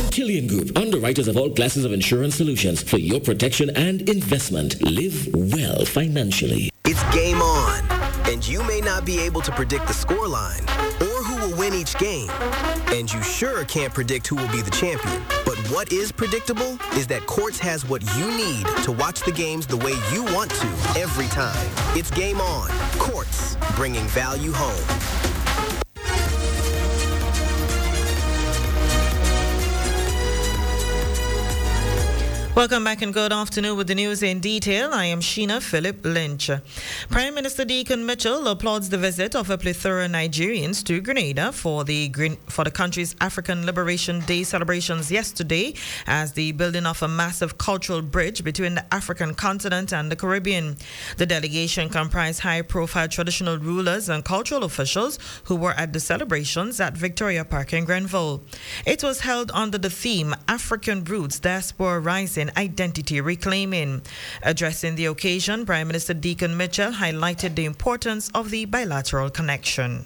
Killian Group, underwriters of all classes of insurance solutions for your protection and investment. Live well financially. It's game on, and you may not be able to predict the scoreline or who will win each game, and you sure can't predict who will be the champion. But what is predictable is that Quartz has what you need to watch the games the way you want to every time. It's game on. Quartz, bringing value home. Welcome back and good afternoon with the news in detail. I am Sheena Philip Lynch. Prime Minister Deacon Mitchell applauds the visit of a plethora of Nigerians to Grenada for the country's African Liberation Day celebrations yesterday as the building of a massive cultural bridge between the African continent and the Caribbean. The delegation comprised high-profile traditional rulers and cultural officials who were at the celebrations at Victoria Park in Grenville. It was held under the theme African Roots, Diaspora Rising, Identity Reclaiming. Addressing the occasion, Prime Minister Deacon Mitchell highlighted the importance of the bilateral connection.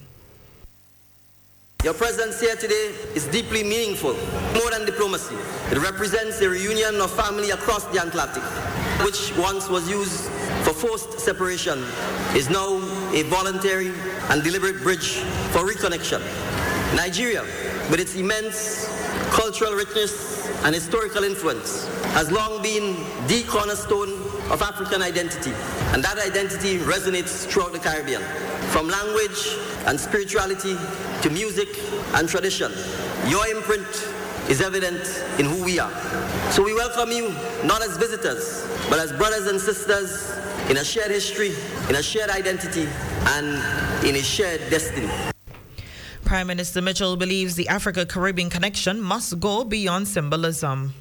Your presence here today is deeply meaningful, more than diplomacy. It represents a reunion of family across the Atlantic, which once was used for forced separation, is now a voluntary and deliberate bridge for reconnection. Nigeria, with its immense cultural richness and historical influence, has long been the cornerstone of African identity, and that identity resonates throughout the Caribbean. From language and spirituality to music and tradition, your imprint is evident in who we are. So we welcome you not as visitors, but as brothers and sisters in a shared history, in a shared identity, and in a shared destiny. Prime Minister Mitchell believes the Africa-Caribbean connection must go beyond symbolism.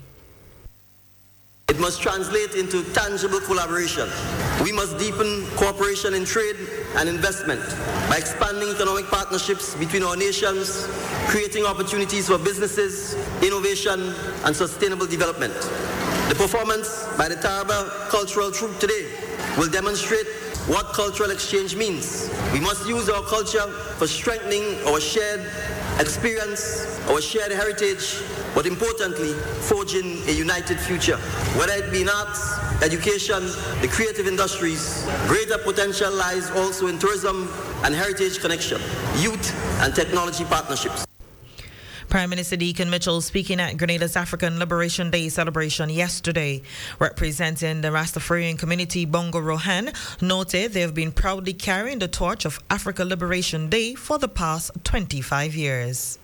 It must translate into tangible collaboration. We must deepen cooperation in trade and investment by expanding economic partnerships between our nations, creating opportunities for businesses, innovation, and sustainable development. The performance by the Taraba Cultural Troupe today will demonstrate what cultural exchange means. We must use our culture for strengthening our shared experience, our shared heritage, but importantly, forging a united future. Whether it be in arts, education, the creative industries, greater potential lies also in tourism and heritage connection, youth and technology partnerships. Prime Minister Deacon Mitchell speaking at Grenada's African Liberation Day celebration yesterday. Representing the Rastafarian community, Bongo Rohan noted they have been proudly carrying the torch of Africa Liberation Day for the past 25 years.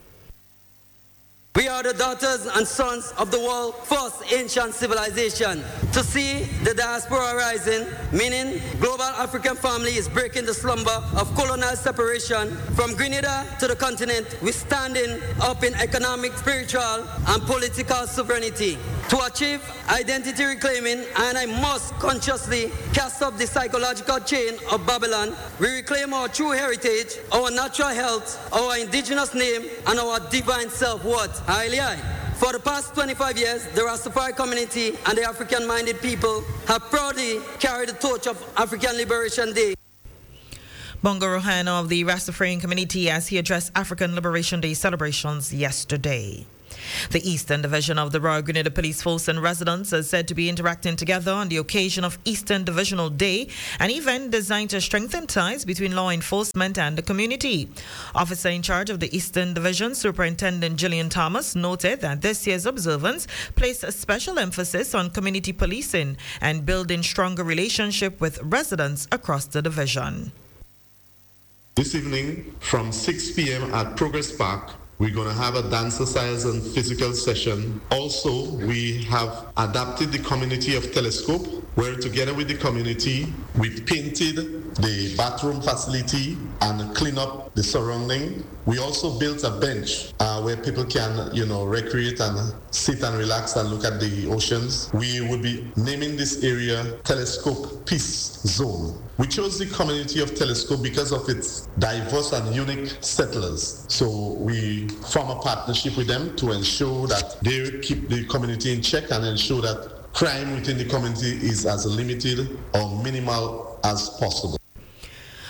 We are the daughters and sons of the world's first ancient civilization. To see the diaspora rising, meaning global African family is breaking the slumber of colonial separation. From Grenada to the continent, we're standing up in economic, spiritual, and political sovereignty. To achieve identity reclaiming, and I must consciously cast off the psychological chain of Babylon, we reclaim our true heritage, our natural health, our indigenous name, and our divine self-worth. For the past 25 years, the Rastafari community and the African-minded people have proudly carried the torch of African Liberation Day. Bongo Rohan of the Rastafarian community as he addressed African Liberation Day celebrations yesterday. The Eastern Division of the Royal Grenada Police Force and residents are said to be interacting together on the occasion of Eastern Divisional Day, an event designed to strengthen ties between law enforcement and the community. Officer in charge of the Eastern Division, Superintendent Gillian Thomas, noted that this year's observance placed a special emphasis on community policing and building stronger relationship with residents across the division. This evening from 6 p.m. at Progress Park, we're going to have a dance exercise and physical session. Also, we have adapted the community of Telescope, where together with the community, we painted the bathroom facility and clean up the surrounding. We also built a bench where people can, recreate and sit and relax and look at the oceans. We will be naming this area Telescope Peace Zone. We chose the community of Telescope because of its diverse and unique settlers. So we form a partnership with them to ensure that they keep the community in check and ensure that crime within the community is as limited or minimal as possible.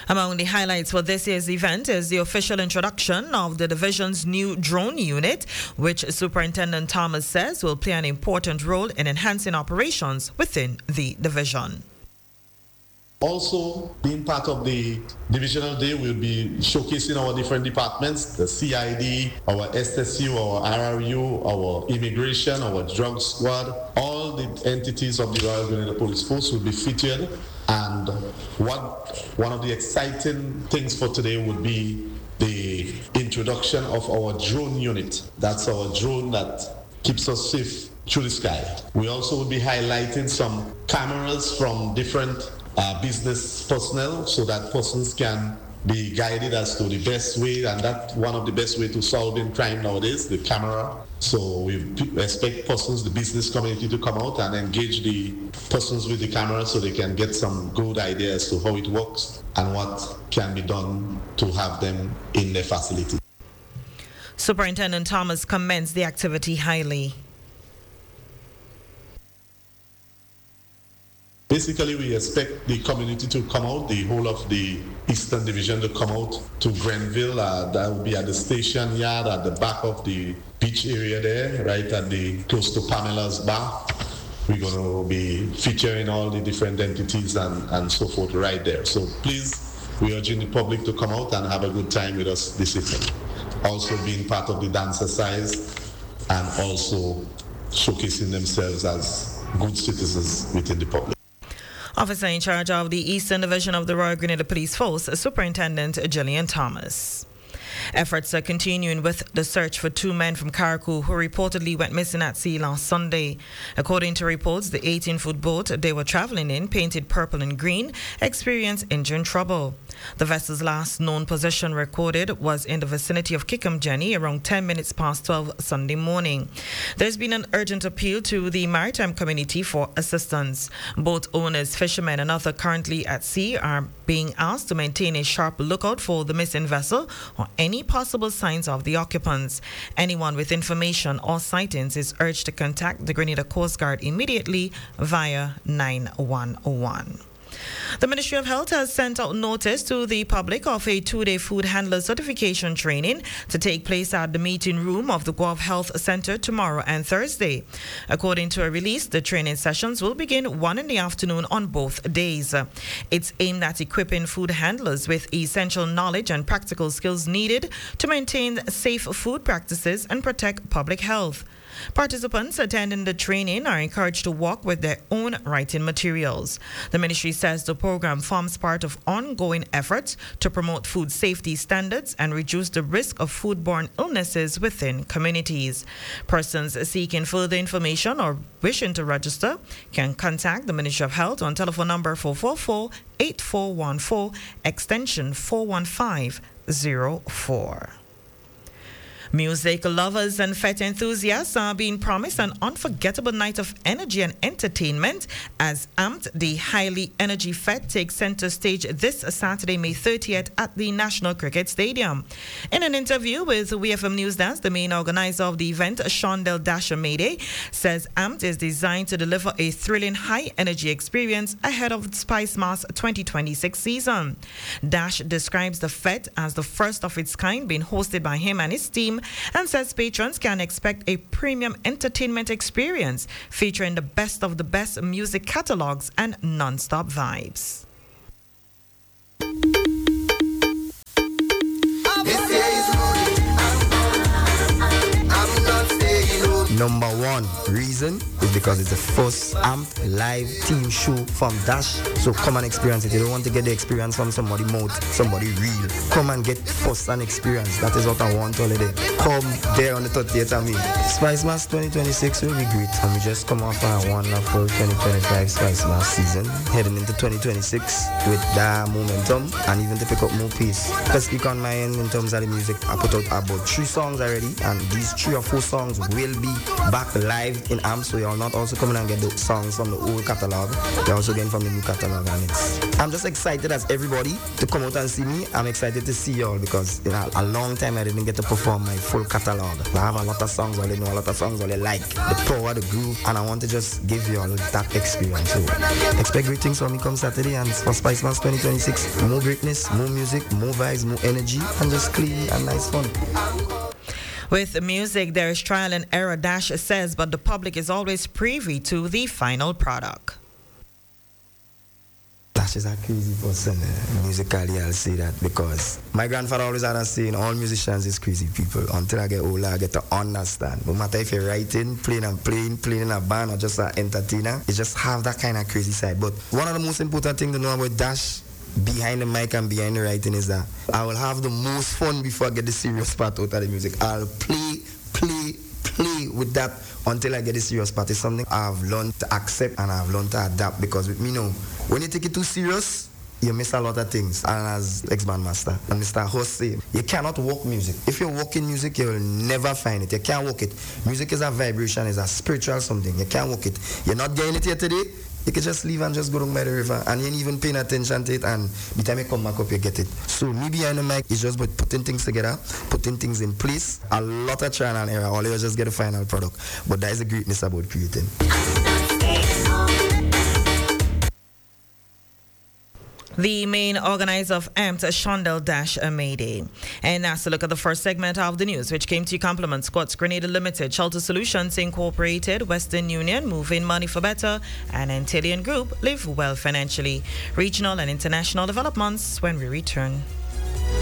Among the highlights for this year's event is the official introduction of the division's new drone unit, which Superintendent Thomas says will play an important role in enhancing operations within the division. Also, being part of the divisional day, we'll be showcasing our different departments, the CID, our SSU, our RRU, our immigration, our drug squad. All the entities of the Royal Grenada Police Force will be featured. And one of the exciting things for today would be the introduction of our drone unit. That's our drone that keeps us safe through the sky. We also will be highlighting some cameras from different business personnel so that persons can be guided as to the best way, and that's one of the best way to solving crime nowadays, the camera. So we expect persons, the business community, to come out and engage the persons with the camera so they can get some good ideas to how it works and what can be done to have them in their facility. Superintendent Thomas commends the activity highly. Basically, we expect the community to come out, the whole of the Eastern Division to come out to Grenville. That will be at the station yard at the back of the beach area there, right at the close to Pamela's bar. We're going to be featuring all the different entities and so forth right there. So please, we're urging the public to come out and have a good time with us this evening. Also being part of the dance exercise and also showcasing themselves as good citizens within the public. Officer in charge of the Eastern Division of the Royal Grenada Police Force, Superintendent Gillian Thomas. Efforts are continuing with the search for two men from Carriacou who reportedly went missing at sea last Sunday. According to reports, the 18-foot boat they were traveling in, painted purple and green, experienced engine trouble. The vessel's last known position recorded was in the vicinity of Kickham Jenny around 10 minutes past 12 Sunday morning. There's been an urgent appeal to the maritime community for assistance. Boat owners, fishermen and others currently at sea are being asked to maintain a sharp lookout for the missing vessel or any possible signs of the occupants. Anyone with information or sightings is urged to contact the Grenada Coast Guard immediately via 911. The Ministry of Health has sent out notice to the public of a 2-day food handler certification training to take place at the meeting room of the Guelph Health Center tomorrow and Thursday. According to a release, the training sessions will begin 1 in the afternoon on both days. It's aimed at equipping food handlers with essential knowledge and practical skills needed to maintain safe food practices and protect public health. Participants attending the training are encouraged to walk with their own writing materials. The ministry says the program forms part of ongoing efforts to promote food safety standards and reduce the risk of foodborne illnesses within communities. Persons seeking further information or wishing to register can contact the Ministry of Health on telephone number 444-8414, extension 41504. Music lovers and fete enthusiasts are being promised an unforgettable night of energy and entertainment as Amped, the highly energy fete, takes center stage this Saturday, May 30th at the National Cricket Stadium. In an interview with WFM News Desk, the main organizer of the event, Shondell Dasher Mayday, says Amped is designed to deliver a thrilling high energy experience ahead of Spice Mass 2026 season. Dash describes the fete as the first of its kind being hosted by him and his team, and says patrons can expect a premium entertainment experience featuring the best of the best music catalogs and non-stop vibes. Number one reason is because it's the first Amped live team show from Dash. So come and experience it. You don't want to get the experience from somebody mouth, somebody real. Come and get first-hand experience. That is what I want already. Come there on the 30th of May. Spice Mass 2026 will be great. And we just come off a wonderful 2025 Spice Mass season, heading into 2026 with that momentum and even to pick up more pace. To speak on my end in terms of the music, I put out about 3 songs already, and these 3 or 4 songs will be back live in AMP, so you're not also coming and get the songs from the old catalog. You're also getting from the new catalog, and I'm just excited as everybody to come out and see me. I'm excited to see y'all because a long time I didn't get to perform my full catalog. I have a lot of songs all I know, a lot of songs all I like, the power, the groove, and I want to just give y'all that experience. So expect great things from me come Saturday, and for Spicemas 2026, more greatness, more music, more vibes, more energy, and just clean and nice fun. With music, there is trial and error, Dash says, but the public is always privy to the final product. Dash is a crazy person. Musically, I'll say that because my grandfather always had a saying, all musicians is crazy people. Until I get older, I get to understand. No matter if you're writing, playing in a band, or just an entertainer, you just have that kind of crazy side. But one of the most important things to know about Dash, behind the mic and behind the writing, is that I will have the most fun before I get the serious part out of the music. I'll play with that until I get the serious part. It's something I've learned to accept and I've learned to adapt, because with me now, when you take it too serious, you miss a lot of things. And as ex-band master and Mr. Host say, you cannot walk music. If you walk in music, you will never find it. You can't walk it. Music is a vibration, it's a spiritual something. You can't walk it. You're not getting it here today, you can just leave and just go down by the river, and you ain't even paying attention to it, and by the time you come back up, you get it. So me behind the mic is just about putting things together, putting things in place, a lot of trial and error, all you just get a final product. But that is the greatness about creating. The main organizer of AMP, Shondell Dash Amede. And that's a look at the first segment of the news, which came to you compliments Squats Grenada Limited, Shelter Solutions Incorporated, Western Union, Moving Money for Better, and Antillian Group, Live Well Financially. Regional and international developments when we return.